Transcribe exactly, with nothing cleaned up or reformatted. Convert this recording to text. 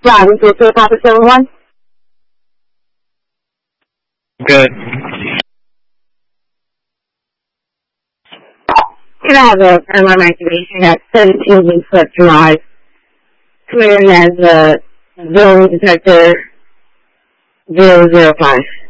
Yeah, we go to Papa seven one. Good. Can I have a alarm activation at seventeen Wingfoot Drive? Come in as a zone detector zero zero five.